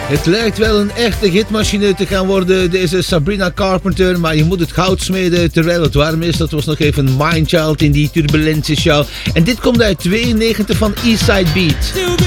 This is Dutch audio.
Het lijkt wel een echte hitmachine te gaan worden, deze Sabrina Carpenter, maar je moet het goud smeden terwijl het warm is. Dat was nog even Mindchild in die Turbulentie show. En dit komt uit 92 van Eastside Beat.